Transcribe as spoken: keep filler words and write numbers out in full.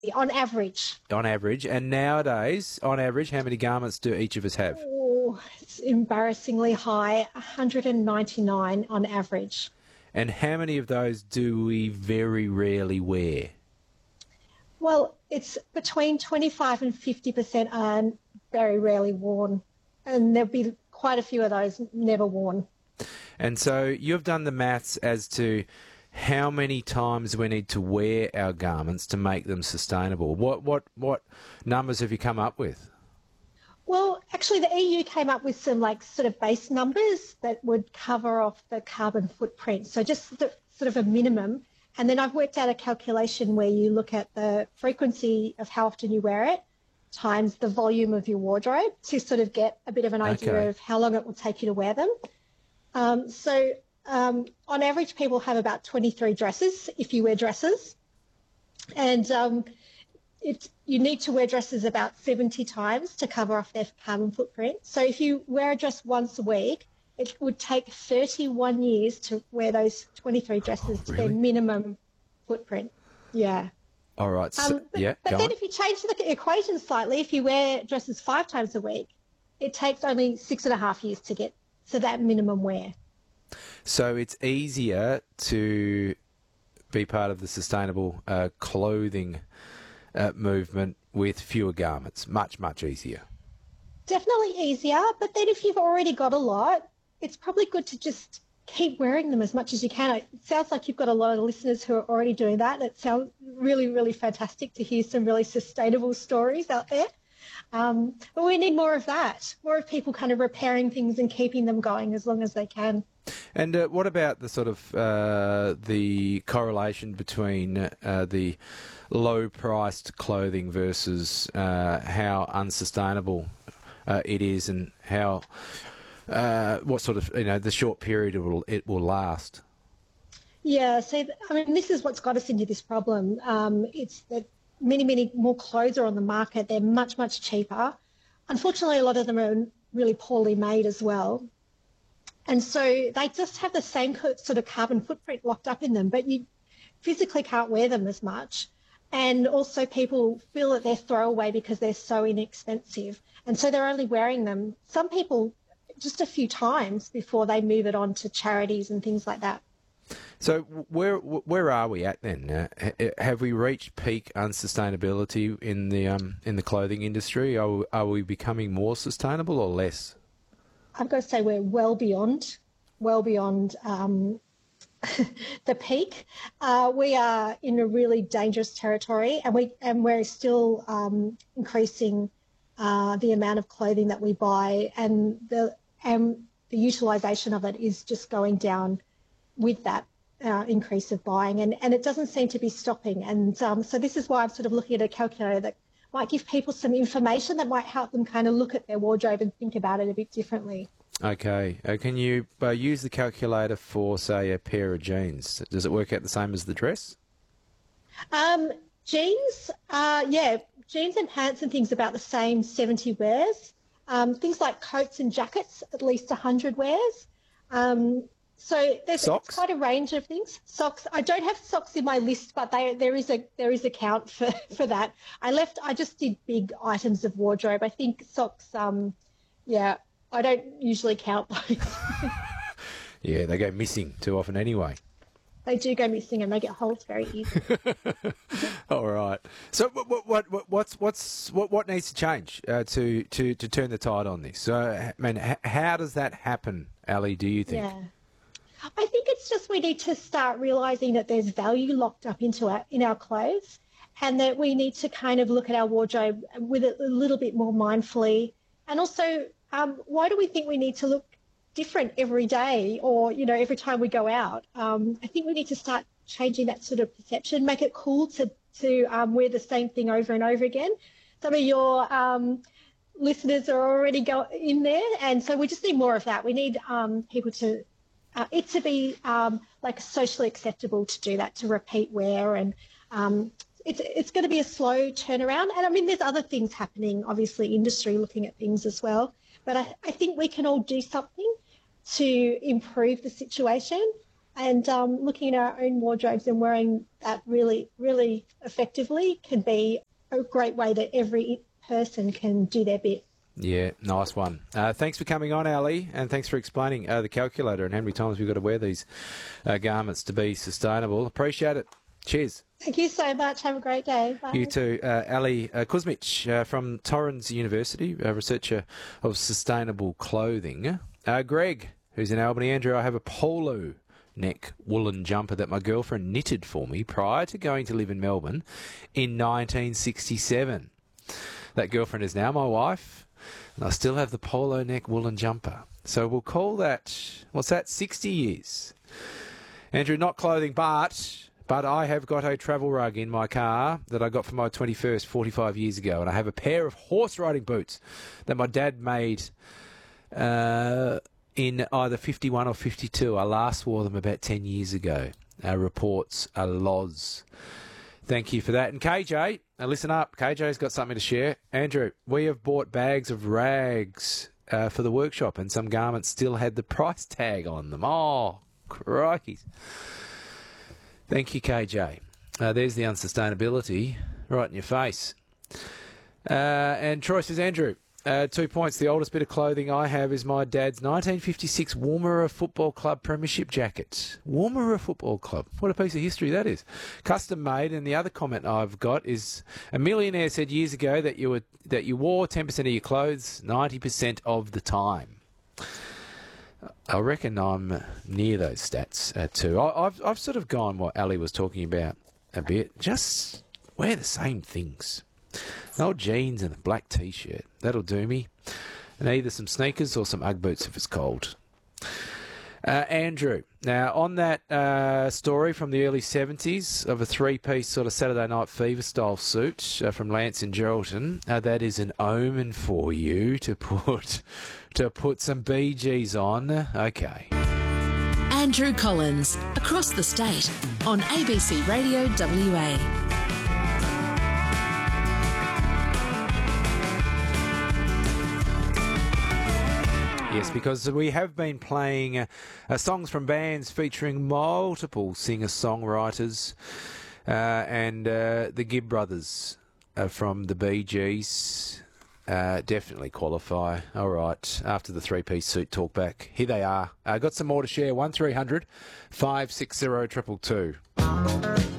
on average. On average. And nowadays, on average, how many garments do each of us have? Oh, it's embarrassingly high, one hundred ninety-nine on average. And how many of those do we very rarely wear? Well, it's between twenty-five and fifty percent are very rarely worn, and there'll be quite a few of those never worn. And so you've done the maths as to how many times we need to wear our garments to make them sustainable. What what what numbers have you come up with? Well, actually, the E U came up with some like sort of base numbers that would cover off the carbon footprint. So just the, sort of a minimum. And then I've worked out a calculation where you look at the frequency of how often you wear it times the volume of your wardrobe to sort of get a bit of an idea Okay. of how long it will take you to wear them. Um, so um, on average, people have about twenty-three dresses if you wear dresses. And um, it's, you need to wear dresses about seventy times to cover off their carbon footprint. So if you wear a dress once a week, it would take thirty-one years to wear those twenty-three dresses Oh, to their really? minimum footprint. Yeah. All right. So, Um, but yeah, but go then on. if you change the equation slightly, if you wear dresses five times a week, it takes only six and a half years to get to that minimum wear. So it's easier to be part of the sustainable uh, clothing uh, movement with fewer garments. Much, much easier. Definitely easier, but then if you've already got a lot, it's probably good to just keep wearing them as much as you can. It sounds like you've got a lot of listeners who are already doing that. It sounds really, really fantastic to hear some really sustainable stories out there. Um, but we need more of that, more of people kind of repairing things and keeping them going as long as they can. And uh, what about the sort of uh, the correlation between uh, the low-priced clothing versus uh, how unsustainable uh, it is, and how uh, what sort of you know the short period it will it will last? Yeah, so I mean, this is what's got us into this problem. Um, it's that many, many more clothes are on the market. They're much, much cheaper. Unfortunately, a lot of them are really poorly made as well. And so they just have the same co- sort of carbon footprint locked up in them, but you physically can't wear them as much. And also people feel that they're throwaway because they're so inexpensive. And so they're only wearing them, some people, just a few times before they move it on to charities and things like that. So where where are we at then? Uh, ha- have we reached peak unsustainability in the um in the clothing industry? Are we, are we becoming more sustainable or less? I've got to say we're well beyond, well beyond um, the peak. Uh, we are in a really dangerous territory, and we and we're still um, increasing uh, the amount of clothing that we buy, and the and the utilisation of it is just going down with that uh, increase of buying, and, and it doesn't seem to be stopping. And um, so this is why I'm sort of looking at a calculator that might give people some information that might help them kind of look at their wardrobe and think about it a bit differently. Okay. Uh, can you uh, use the calculator for, say, a pair of jeans? Does it work out the same as the dress? Um, jeans, uh, yeah, jeans and pants and things about the same seventy wears. Um, things like coats and jackets, at least one hundred wears. Um, so there's Socks? quite a range of things. Socks, I don't have socks in my list, but they, there is a there is a count for, for that. I left, I just did big items of wardrobe. I think socks, um, yeah, I don't usually count those. Yeah, they go missing too often anyway. They do go missing and they get holes very easily. All right. So what what what what's what's what what needs to change uh, to to to turn the tide on this? So I mean, h- how does that happen, Ali? Do you think? Yeah. I think it's just we need to start realising that there's value locked up into our, in our clothes, and that we need to kind of look at our wardrobe with it a little bit more mindfully. And also, um, why do we think we need to look different every day or, you know, every time we go out? Um, I think we need to start changing that sort of perception, make it cool to, to um, wear the same thing over and over again. Some of your um, listeners are already go in there, and so we just need more of that. We need um, people to Uh, it to be um, like socially acceptable to do that, to repeat wear, and um, it's it's going to be a slow turnaround. And I mean, there's other things happening, obviously, industry looking at things as well. But I, I think we can all do something to improve the situation. And um, looking at our own wardrobes and wearing that really, really effectively can be a great way that every person can do their bit. Yeah, nice one. Uh, thanks for coming on, Ali, and thanks for explaining uh, the calculator and how many times we've got to wear these uh, garments to be sustainable. Appreciate it. Cheers. Thank you so much. Have a great day. Bye. You too. Uh, Ali uh, Kuzmic uh, from Torrens University, a researcher of sustainable clothing. Uh, Greg, who's in Albany. Andrew, I have a polo neck woolen jumper that my girlfriend knitted for me prior to going to live in Melbourne in nineteen sixty-seven. That girlfriend is now my wife, and I still have the polo neck woolen jumper. So we'll call that, what's that, sixty years. Andrew, not clothing, but... But I have got a travel rug in my car that I got for my twenty-first forty-five years ago. And I have a pair of horse riding boots that my dad made uh, in either fifty-one or fifty-two. I last wore them about ten years ago. Our reports are Loz. Thank you for that. And K J, now listen up. K J's got something to share. Andrew, we have bought bags of rags uh, for the workshop, and some garments still had the price tag on them. Oh, crikey. Thank you, K J. Uh, there's the unsustainability right in your face. Uh, and Troy says, Andrew, uh, two points. The oldest bit of clothing I have is my dad's nineteen fifty-six Woomera Football Club premiership jacket. Woomera Football Club. What a piece of history that is. Custom made. And the other comment I've got is a millionaire said years ago that you were that you wore ten percent of your clothes ninety percent of the time. I reckon I'm near those stats uh, too. I, I've I've sort of gone what Ali was talking about a bit. Just wear the same things. Old jeans and a black T-shirt. That'll do me. And either some sneakers or some Ugg boots if it's cold. Uh, Andrew, now on that uh, story from the early seventies of a three-piece sort of Saturday Night Fever-style suit uh, from Lance and Geraldton, uh, that is an omen for you to put to put some B Gs on. Okay. Andrew Collins, across the state on A B C Radio W A. Yes, because we have been playing uh, uh, songs from bands featuring multiple singer-songwriters uh, and uh, the Gibb brothers uh, from the Bee Gees uh, definitely qualify. All right, after the three-piece suit talk back, here they are. Uh, got some more to share. one three hundred five six zero two two two.